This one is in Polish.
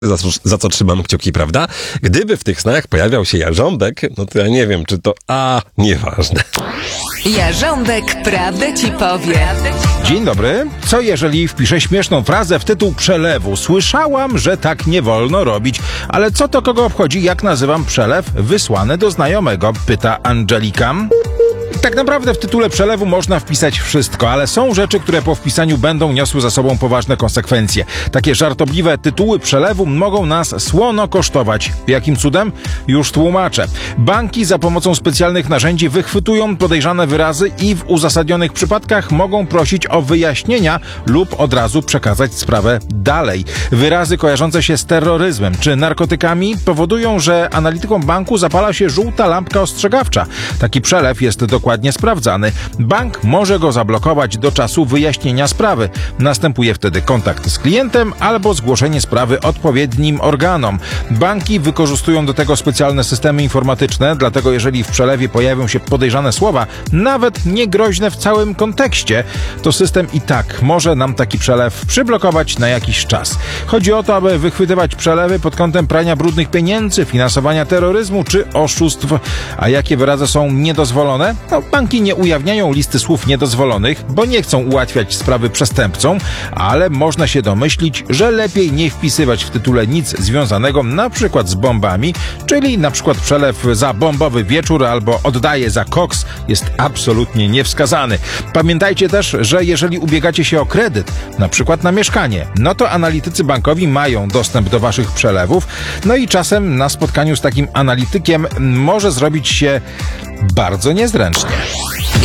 za co trzymam kciuki, prawda? Gdyby w tych snach pojawiał się jarząbek, no to ja nie wiem, czy to... nieważne. Jarząbek prawdę ci powie. Dzień dobry. Co jeżeli wpiszę śmieszną frazę w tytuł przelewu? Słyszałam, że tak nie wolno robić. Ale co to kogo obchodzi, jak nazywam przelew wysłany do znajomego? Pyta Angelika. Tak naprawdę w tytule przelewu można wpisać wszystko, ale są rzeczy, które po wpisaniu będą niosły za sobą poważne konsekwencje. Takie żartobliwe tytuły przelewu mogą nas słono kosztować. Jakim cudem? Już tłumaczę. Banki za pomocą specjalnych narzędzi wychwytują podejrzane wyrazy i w uzasadnionych przypadkach mogą prosić o wyjaśnienia lub od razu przekazać sprawę dalej. Wyrazy kojarzące się z terroryzmem czy narkotykami powodują, że analitykom banku zapala się żółta lampka ostrzegawcza. Taki przelew jest dokładnie sprawdzany. Bank może go zablokować do czasu wyjaśnienia sprawy. Następuje wtedy kontakt z klientem albo zgłoszenie sprawy odpowiednim organom. Banki wykorzystują do tego specjalne systemy informatyczne, dlatego jeżeli w przelewie pojawią się podejrzane słowa, nawet niegroźne w całym kontekście, to system i tak może nam taki przelew przyblokować na jakiś czas. Chodzi o to, aby wychwytywać przelewy pod kątem prania brudnych pieniędzy, finansowania terroryzmu czy oszustw. A jakie wyrazy są niedozwolone? Banki nie ujawniają listy słów niedozwolonych, bo nie chcą ułatwiać sprawy przestępcom, ale można się domyślić, że lepiej nie wpisywać w tytule nic związanego na przykład z bombami, czyli na przykład przelew za bombowy wieczór albo oddaję za koks jest absolutnie niewskazany. Pamiętajcie też, że jeżeli ubiegacie się o kredyt, na przykład na mieszkanie, no to analitycy bankowi mają dostęp do waszych przelewów, no i czasem na spotkaniu z takim analitykiem może zrobić się bardzo niezręcznie.